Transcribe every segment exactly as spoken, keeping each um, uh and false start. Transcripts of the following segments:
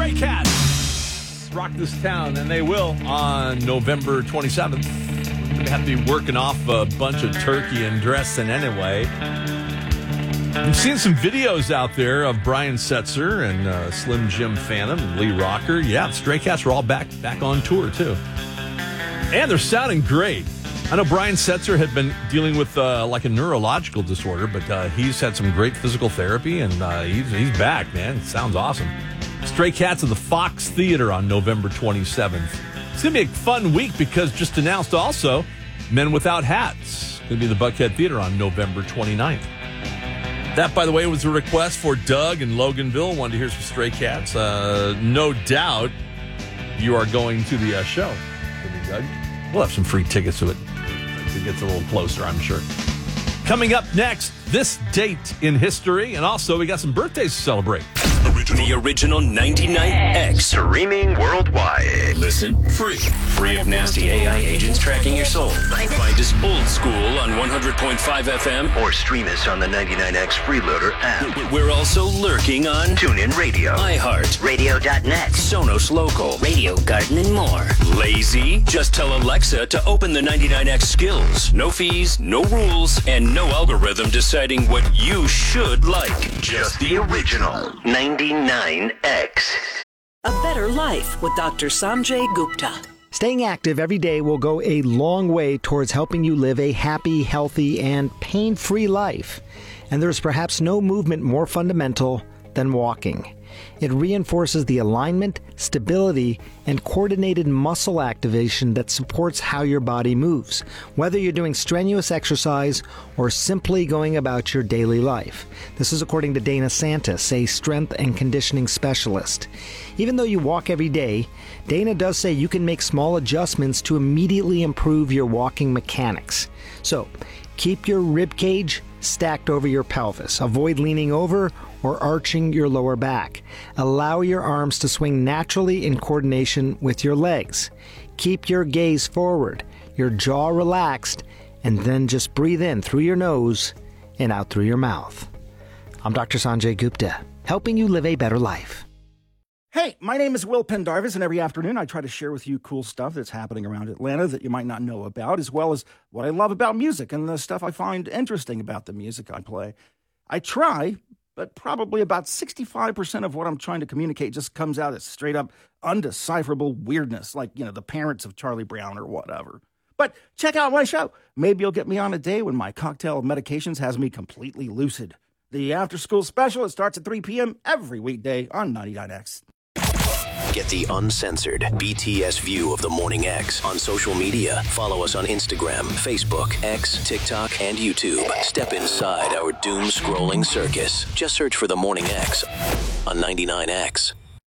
Stray Cats rock this town, and they will on November twenty-seventh. We're going to have to be working off a bunch of turkey and dressing anyway. I'm seeing some videos out there of Brian Setzer and uh, Slim Jim Phantom and Lee Rocker. Yeah, the Stray Cats are all back back on tour, too. And they're sounding great. I know Brian Setzer had been dealing with uh, like a neurological disorder, but uh, he's had some great physical therapy, and uh, he's, he's back, man. It sounds awesome. Stray Cats at the Fox Theater on November twenty-seventh. It's going to be a fun week because just announced also Men Without Hats. Going to be the Buckhead Theater on November twenty-ninth. That, by the way, was a request for Doug in Loganville. Wanted to hear some Stray Cats. Uh, no doubt you are going to the uh, show. Doug. We'll have some free tickets to it. It gets a little closer, I'm sure. Coming up next, this date in history, and also we got some birthdays to celebrate. The original ninety-nine X. Streaming worldwide. Listen free. Free of nasty A I agents tracking your soul. Find us old school on one hundred point five F M. Or stream us on the ninety-nine X Freeloader app. We're also lurking on TuneIn Radio, iHeart, Radio dot net, Sonos Local, Radio Garden, and more. Lazy? Just tell Alexa to open the ninety-nine X skills. No fees, no rules, and no algorithm deciding what you should like. Just the original ninety-nine X. A Better Life with Doctor Sanjay Gupta. Staying active every day will go a long way towards helping you live a happy, healthy, and pain-free life. And there's perhaps no movement more fundamental than walking. It reinforces the alignment, stability, and coordinated muscle activation that supports how your body moves, whether you're doing strenuous exercise or simply going about your daily life. This is according to Dana Santis, a strength and conditioning specialist. Even though you walk every day, Dana does say you can make small adjustments to immediately improve your walking mechanics. So, keep your rib cage stacked over your pelvis. Avoid leaning over or arching your lower back. Allow your arms to swing naturally in coordination with your legs. Keep your gaze forward, your jaw relaxed, and then just breathe in through your nose and out through your mouth. I'm Doctor Sanjay Gupta, helping you live a better life. Hey, my name is Will Pendarvis, and every afternoon I try to share with you cool stuff that's happening around Atlanta that you might not know about, as well as what I love about music and the stuff I find interesting about the music I play. I try, but probably about sixty-five percent of what I'm trying to communicate just comes out as straight-up undecipherable weirdness, like, you know, the parents of Charlie Brown or whatever. But check out my show. Maybe you'll get me on a day when my cocktail of medications has me completely lucid. The after-school special, it starts at three p.m. every weekday on ninety-nine X. Get the uncensored B T S view of the Morning X on social media. Follow us on Instagram, Facebook, X, TikTok, and YouTube. Step inside our doom-scrolling circus. Just search for the Morning X on ninety-nine X.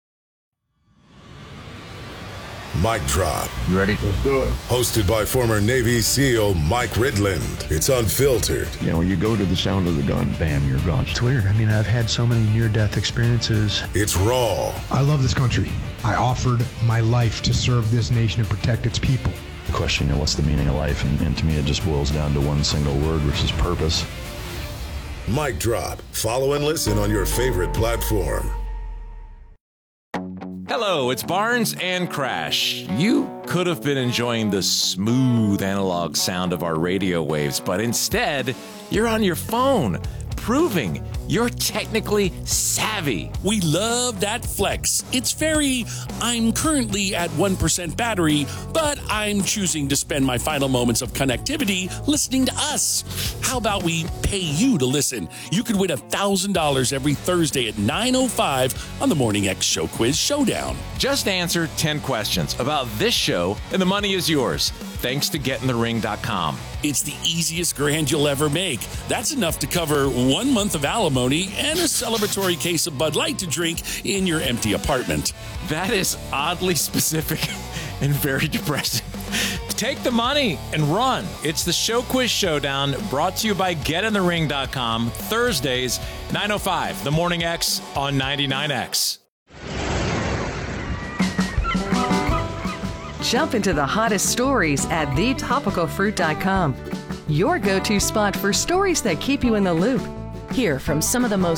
Mic Drop. You ready? Let's do it. Hosted by former Navy SEAL Mike Ridland. It's unfiltered. You know, you go to the sound of the gun, bam, you're gone. It's weird. I mean, I've had so many near-death experiences. It's raw. I love this country. I offered my life to serve this nation and protect its people. The question, you know, what's the meaning of life? And, and to me, it just boils down to one single word, which is purpose. Mic Drop. Follow and listen on your favorite platform. Hello, it's Barnes and Crash. You could have been enjoying the smooth analog sound of our radio waves, but instead, you're on your phone, proving you're technically savvy. We love that flex. It's very, I'm currently at one percent battery, but I'm choosing to spend my final moments of connectivity listening to us. How about we pay you to listen? You could win one thousand dollars every Thursday at nine oh five on the Morning X Show Quiz Showdown. Just answer ten questions about this show, and the money is yours, thanks to get in the ring dot com. It's the easiest grand you'll ever make. That's enough to cover one month of alimony and a celebratory case of Bud Light to drink in your empty apartment. That is oddly specific and very depressing. Take the money and run. It's the Show Quiz Showdown, brought to you by get in the ring dot com, Thursdays, nine oh five, The Morning X on ninety-nine X. Jump into the hottest stories at the topical fruit dot com. Your go-to spot for stories that keep you in the loop. Hear from some of the most